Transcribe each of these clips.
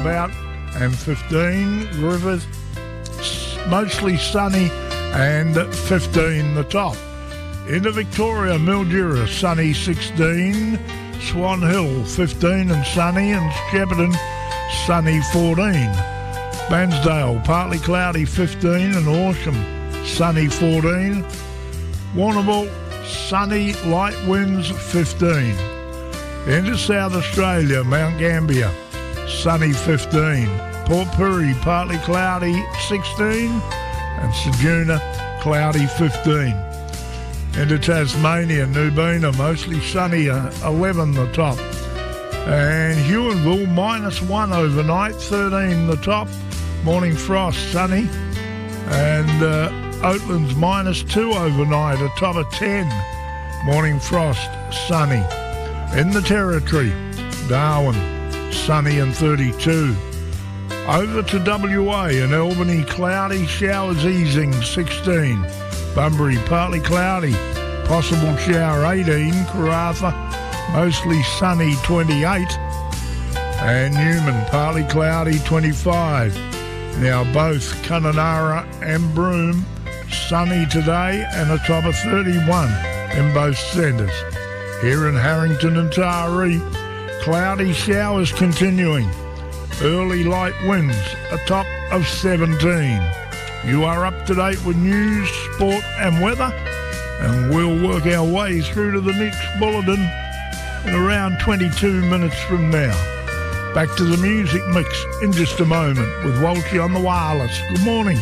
about, and 15. Griffith, mostly sunny, and 15 the top. Into Victoria, Mildura, sunny 16. Swan Hill, 15 and sunny, and Shepparton, sunny 14. Bansdale, partly cloudy 15, and Horsham, sunny 14. Warrnambool, sunny, light winds 15. Into South Australia, Mount Gambier, sunny 15. Port Pirie, partly cloudy 16, and Ceduna, cloudy 15. Into Tasmania, Nubina, mostly sunny, 11 the top. And Huonville, -1 overnight, 13 the top. Morning frost, sunny. And Oatlands, -2 overnight, a top of 10. Morning frost, sunny. In the Territory, Darwin, sunny and 32. Over to WA and Albany, cloudy, showers easing, 16. Bunbury, partly cloudy, possible shower, 18. Karratha, mostly sunny, 28. And Newman, partly cloudy, 25. Now both Kununurra and Broome, sunny today and a top of 31 in both centres. Here in Harrington and Taree, cloudy showers continuing. Early light winds, a top of 17. You are up to date with news, sport and weather, and we'll work our way through to the next bulletin in around 22 minutes from now. Back to the music mix in just a moment with Walshy on the wireless. Good morning.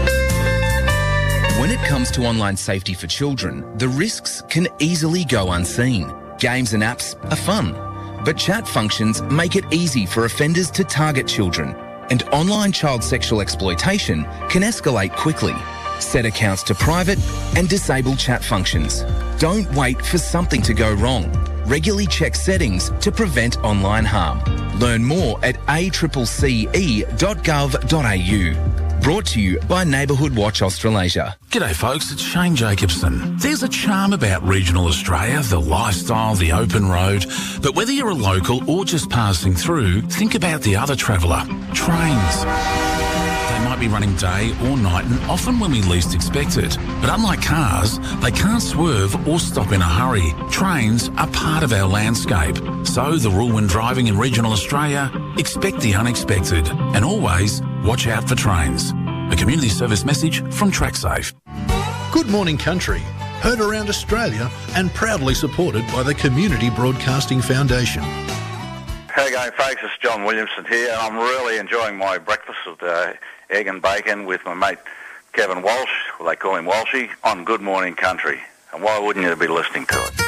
When it comes to online safety for children, the risks can easily go unseen. Games and apps are fun, but chat functions make it easy for offenders to target children, and online child sexual exploitation can escalate quickly. Set accounts to private and disable chat functions. Don't wait for something to go wrong. Regularly check settings to prevent online harm. Learn more at accce.gov.au. Brought to you by Neighbourhood Watch Australasia. G'day folks, it's Shane Jacobson. There's a charm about regional Australia, the lifestyle, the open road. But whether you're a local or just passing through, think about the other traveller, trains. They might be running day or night and often when we least expect it. But unlike cars, they can't swerve or stop in a hurry. Trains are part of our landscape. So the rule when driving in regional Australia, expect the unexpected and always watch out for trains. A community service message from TrackSafe. Good morning, country. Heard around Australia and proudly supported by the Community Broadcasting Foundation. How you going, folks? It's John Williamson here. I'm really enjoying my breakfast with egg and bacon with my mate Kevin Walsh, well, they call him Walshy, on Good Morning Country. And why wouldn't you be listening to it?